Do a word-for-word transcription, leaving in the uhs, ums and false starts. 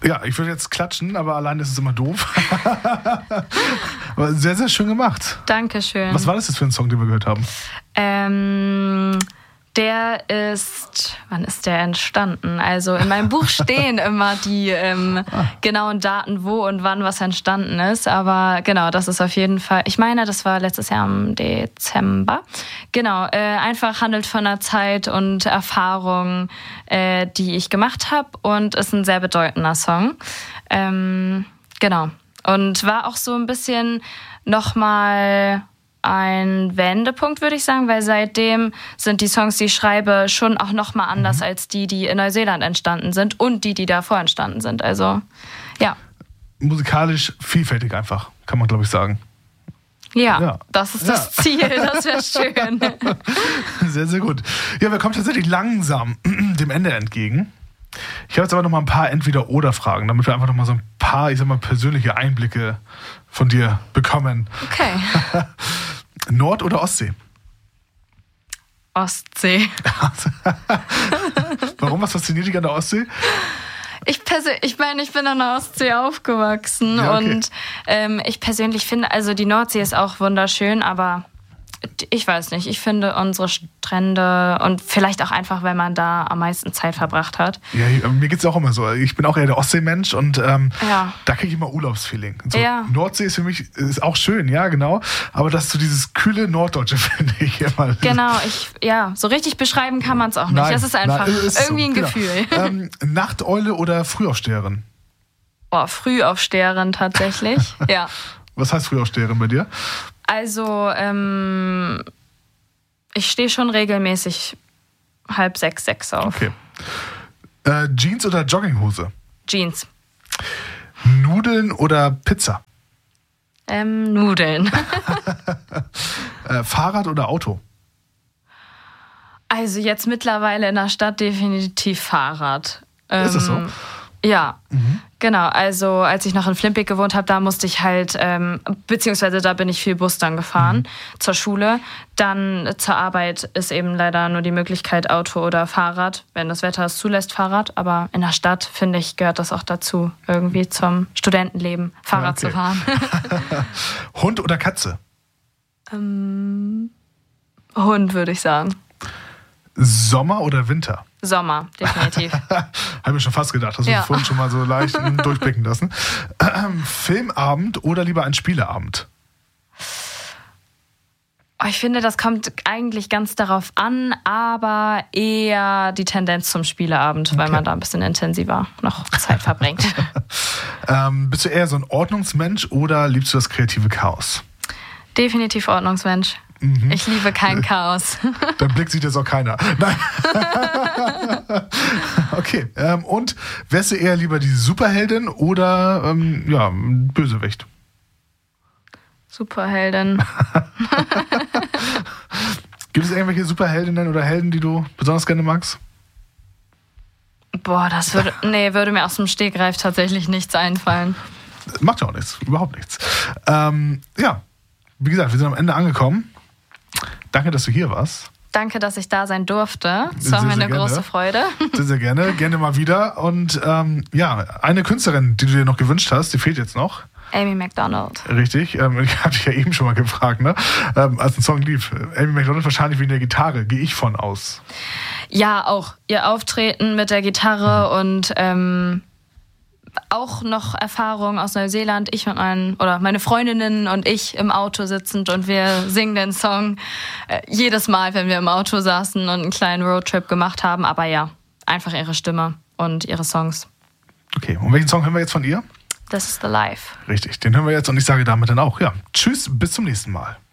Ja, ich würde jetzt klatschen, aber allein ist es immer doof. Aber sehr, sehr schön gemacht. Dankeschön. Was war das jetzt für ein Song, den wir gehört haben? Ähm, der ist, wann ist der entstanden? Also in meinem Buch stehen immer die ähm, ah. genauen Daten, wo und wann was entstanden ist. Aber genau, das ist auf jeden Fall, ich meine, das war letztes Jahr im Dezember. Genau, äh, einfach handelt von einer Zeit und Erfahrung, äh, die ich gemacht habe und ist ein sehr bedeutender Song. Ähm, genau. Und war auch so ein bisschen nochmal ein Wendepunkt, würde ich sagen, weil seitdem sind die Songs, die ich schreibe, schon auch nochmal anders mhm. als die, die in Neuseeland entstanden sind und die, die davor entstanden sind. Also, ja. Musikalisch vielfältig einfach, kann man, glaube ich, sagen. Ja, ja, das ist das ja. Ziel, das wäre schön. Sehr, sehr gut. Ja, wir kommen tatsächlich langsam dem Ende entgegen. Ich habe jetzt aber noch mal ein paar Entweder-Oder-Fragen, damit wir einfach noch mal so ein paar, ich sag mal, persönliche Einblicke von dir bekommen. Okay. Nord- oder Ostsee? Ostsee. Warum? Was fasziniert dich an der Ostsee? Ich, persö- ich meine, ich bin an der Ostsee aufgewachsen ja, okay. und ähm, ich persönlich finde, also die Nordsee ist auch wunderschön, aber ich weiß nicht, ich finde unsere Strände und vielleicht auch einfach, weil man da am meisten Zeit verbracht hat. Ja, mir geht es auch immer so. Ich bin auch eher der Ostseemensch und ähm, ja. da kriege ich immer Urlaubsfeeling. So, ja. Nordsee ist für mich ist auch schön, ja, genau. Aber das ist so dieses kühle Norddeutsche, finde ich immer. Genau, ich, ja, so richtig beschreiben kann man es auch nicht. Nein, es ist einfach nein, ist irgendwie so, ein genau. Gefühl. Ähm, Nachteule oder Frühaufsteherin? Boah, Frühaufsteherin tatsächlich, ja. Was heißt Frühaufsteherin bei dir? Also, ähm, ich stehe schon regelmäßig halb sechs, sechs auf. Okay. Äh, Jeans oder Jogginghose? Jeans. Nudeln oder Pizza? Ähm, Nudeln. äh, Fahrrad oder Auto? Also jetzt mittlerweile in der Stadt definitiv Fahrrad. Ähm, Ist das so? Ja, mhm. genau. Also als ich noch in Flimpik gewohnt habe, da musste ich halt, ähm, beziehungsweise da bin ich viel Bus dann gefahren mhm. zur Schule. Dann zur Arbeit ist eben leider nur die Möglichkeit Auto oder Fahrrad, wenn das Wetter es zulässt, Fahrrad. Aber in der Stadt, finde ich, gehört das auch dazu, irgendwie zum Studentenleben, Fahrrad ja, okay. zu fahren. Hund oder Katze? Ähm, Hund, würde ich sagen. Sommer oder Winter? Sommer, definitiv. Habe ich schon fast gedacht, hast du ja. vorhin schon mal so leicht durchblicken lassen. Ähm, Filmabend oder lieber ein Spieleabend? Ich finde, das kommt eigentlich ganz darauf an, aber eher die Tendenz zum Spieleabend, okay. weil man da ein bisschen intensiver noch Zeit verbringt. ähm, bist du eher so ein Ordnungsmensch oder liebst du das kreative Chaos? Definitiv Ordnungsmensch. Mhm. Ich liebe kein Chaos. Dein Blick sieht jetzt auch keiner. Nein. Okay. Ähm, und wärst du eher lieber die Superheldin oder ähm, ja, Bösewicht? Superheldin. Gibt es irgendwelche Superheldinnen oder Helden, die du besonders gerne magst? Boah, das würde, nee, würde mir aus dem Stegreif tatsächlich nichts einfallen. Macht ja auch nichts, überhaupt nichts. Ähm, ja, wie gesagt, wir sind am Ende angekommen. Danke, dass du hier warst. Danke, dass ich da sein durfte. Es war mir eine große Freude. Sehr, sehr gerne. Gerne mal wieder. Und ähm, ja, eine Künstlerin, die du dir noch gewünscht hast, die fehlt jetzt noch. Amy Macdonald. Richtig. Ähm, ich habe dich ja eben schon mal gefragt, ne? Ähm, als ein Song lief. Amy Macdonald wahrscheinlich wegen der Gitarre, gehe ich von aus. Ja, auch. Ihr Auftreten mit der Gitarre mhm. und ähm, auch noch Erfahrung aus Neuseeland. Ich mit meinen, oder meine Freundinnen und ich im Auto sitzend und wir singen den Song äh, jedes Mal, wenn wir im Auto saßen und einen kleinen Roadtrip gemacht haben. Aber ja, einfach ihre Stimme und ihre Songs. Okay, und welchen Song hören wir jetzt von ihr? This is the Life. Richtig, den hören wir jetzt und ich sage damit dann auch, ja, tschüss, bis zum nächsten Mal.